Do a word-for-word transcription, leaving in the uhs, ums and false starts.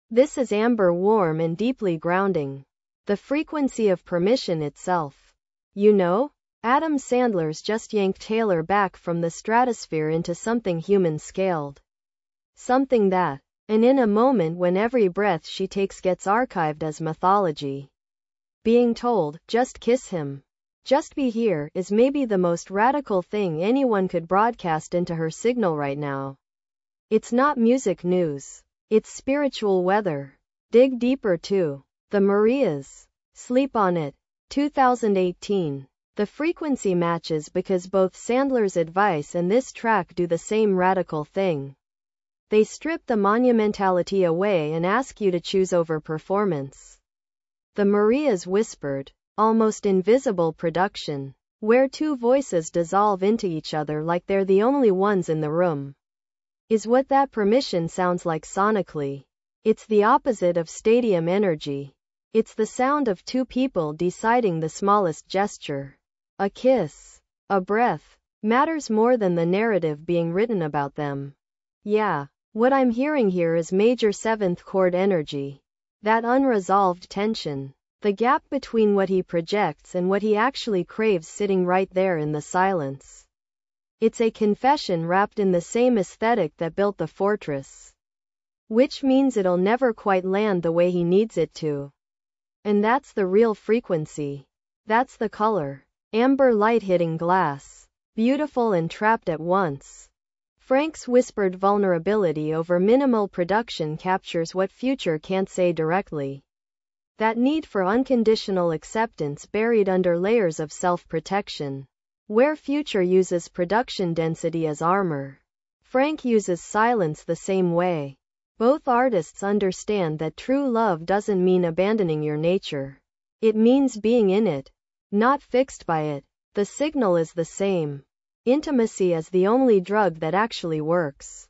This is amber, warm and deeply grounding. The frequency of permission itself. You know, Adam Sandler's just yanked Taylor back from the stratosphere into something human-scaled. Something that, and in a moment when every breath she takes gets archived as mythology. Being told, just kiss him, just be here, is maybe the most radical thing anyone could broadcast into her signal right now. It's not music news. It's spiritual weather. Dig deeper too. The Marias. Sleep on It. two thousand eighteen. The frequency matches because both Sandler's advice and this track do the same radical thing. They strip the monumentality away and ask you to choose over performance. The Marias whispered, almost invisible production, where two voices dissolve into each other like they're the only ones in the room, is what that permission sounds like sonically. It's the opposite of stadium energy. It's the sound of two people deciding the smallest gesture, a kiss, a breath, matters more than the narrative being written about them. Yeah, what I'm hearing here is major seventh chord energy. That unresolved tension. The gap between what he projects and what he actually craves sitting right there in the silence. It's a confession wrapped in the same aesthetic that built the fortress. Which means it'll never quite land the way he needs it to. And that's the real frequency. That's the color. Amber light hitting glass. Beautiful and trapped at once. Frank's whispered vulnerability over minimal production captures what Future can't say directly. That need for unconditional acceptance buried under layers of self-protection. Where Future uses production density as armor, Frank uses silence the same way. Both artists understand that true love doesn't mean abandoning your nature. It means being in it, not fixed by it. The signal is the same. Intimacy is the only drug that actually works.